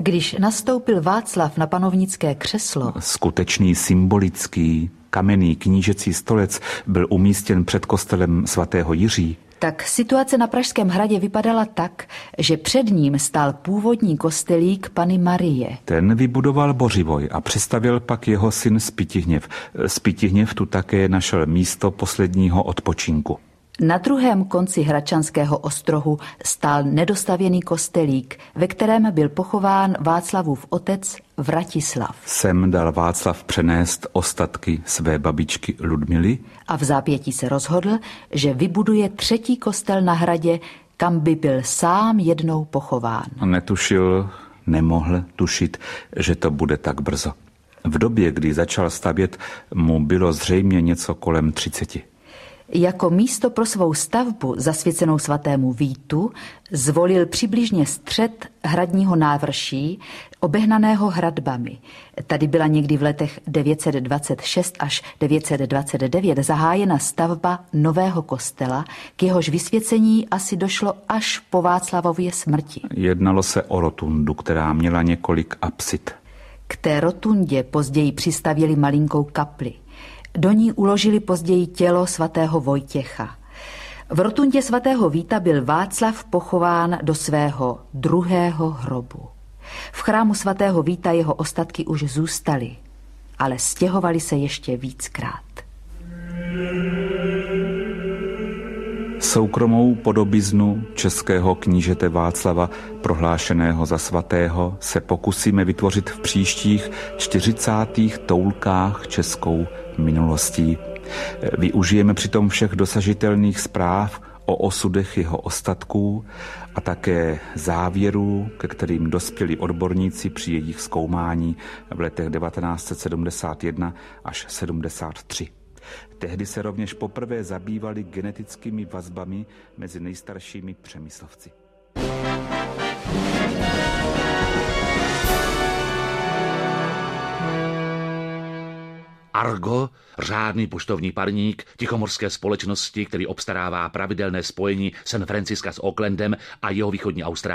Když nastoupil Václav na panovnické křeslo, skutečný symbolický kamenný knížecí stolec byl umístěn před kostelem svatého Jiří, tak situace na Pražském hradě vypadala tak, že před ním stál původní kostelík Panny Marie. Ten vybudoval Bořivoj a přistavěl pak jeho syn Spytihněv. Spytihněv tu také našel místo posledního odpočinku. Na druhém konci Hradčanského ostrohu stál nedostavěný kostelík, ve kterém byl pochován Václavův otec Vratislav. Sem dal Václav přenést ostatky své babičky Ludmily a v zápětí se rozhodl, že vybuduje třetí kostel na hradě, kam by byl sám jednou pochován. Nemohl tušit, že to bude tak brzo. V době, kdy začal stavět, mu bylo zřejmě něco kolem 30. Jako místo pro svou stavbu zasvěcenou svatému Vítu zvolil přibližně střed hradního návrší, obehnaného hradbami. Tady byla někdy v letech 926 až 929 zahájena stavba nového kostela, k jehož vysvěcení asi došlo až po Václavově smrti. Jednalo se o rotundu, která měla několik apsid. K té rotundě později přistavěli malinkou kapli. Do ní uložili později tělo svatého Vojtěcha. V rotundě svatého Víta byl Václav pochován do svého druhého hrobu. V chrámu svatého Víta jeho ostatky už zůstaly, ale stěhovaly se ještě víckrát. Soukromou podobiznu českého knížete Václava, prohlášeného za svatého, se pokusíme vytvořit v příštích 40. toulkách českou minulostí. Využijeme přitom všech dosažitelných zpráv o osudech jeho ostatků a také závěrů, ke kterým dospěli odborníci při jejich zkoumání v letech 1971 až 73. Tehdy se rovněž poprvé zabývali genetickými vazbami mezi nejstaršími Přemyslovci. Argo, řádný poštovní parník tichomorské společnosti, který obstarává pravidelné spojení San Francisca s Oaklandem a jeho východní Austrálii,